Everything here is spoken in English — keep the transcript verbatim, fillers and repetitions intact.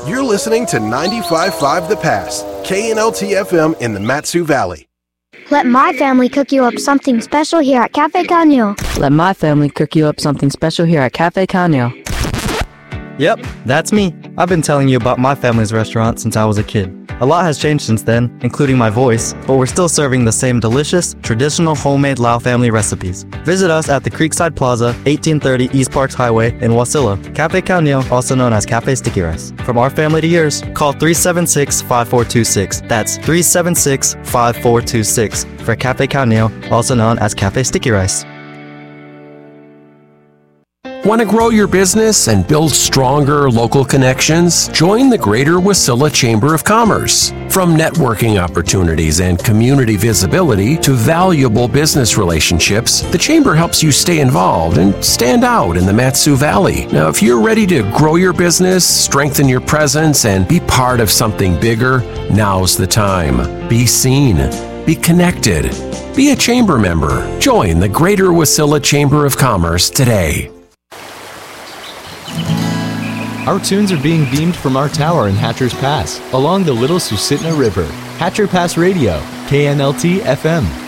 You're listening to ninety-five point five The Pass, K N L T F M in the Mat-Su Valley. Let my family cook you up something special here at Cafe Canio. Let my family cook you up something special here at Cafe Canio. Yep, that's me. I've been telling you about my family's restaurant since I was a kid. A lot has changed since then, including my voice, but we're still serving the same delicious, traditional homemade Lao family recipes. Visit us at the Creekside Plaza, eighteen thirty East Parks Highway in Wasilla. Cafe Canio, also known as Cafe Sticky Rice. From our family to yours, call three seven six, five four two six. That's three seven six, five four two six for Cafe Canio, also known as Cafe Sticky Rice. Want to grow your business and build stronger local connections? Join the Greater Wasilla Chamber of Commerce. From networking opportunities and community visibility to valuable business relationships, the Chamber helps you stay involved and stand out in the Mat-Su Valley. Now, if you're ready to grow your business, strengthen your presence, and be part of something bigger, now's the time. Be seen. Be connected. Be a Chamber member. Join the Greater Wasilla Chamber of Commerce today. Our tunes are being beamed from our tower in Hatcher's Pass, along the Little Susitna River. Hatcher Pass Radio, K N L T F M.